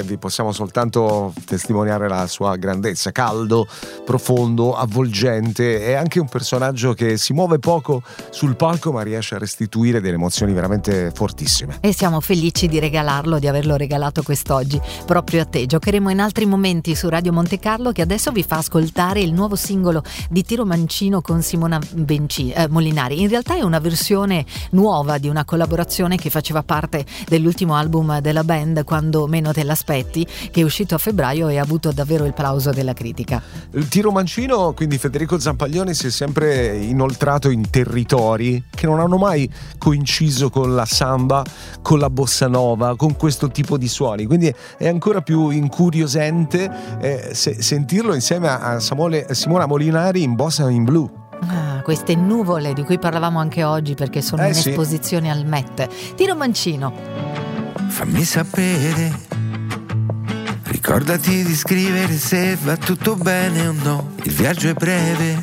vi possiamo soltanto testimoniare la sua grandezza, caldo, profondo, avvolgente. È anche un personaggio che si muove poco sul palco ma riesce a restituire delle emozioni veramente fortissime. E siamo felici di regalarlo, di averlo regalato quest'oggi proprio a te. Giocheremo in altri momenti su Radio Monte Carlo, che adesso vi fa ascoltare il nuovo singolo di Tiro Mancino con Simona Molinari. In realtà è una versione nuova di una collaborazione che faceva parte dell'ultimo album della band, Quando meno te l'aspetti, che è uscito a febbraio e ha avuto davvero il plauso della critica. Il Tiro Mancino, quindi Federico Zampaglione, si è sempre inoltrato in territori che non hanno mai coinciso con la samba, con la bossa nova, con questo tipo di suoni, quindi è ancora più incuriosente sentirlo insieme a Simona Molinari in Bossa in Blu. Queste nuvole di cui parlavamo anche oggi, perché sono in esposizione al Met. Tiro Mancino. Fammi sapere, ricordati di scrivere se va tutto bene o no, il viaggio è breve,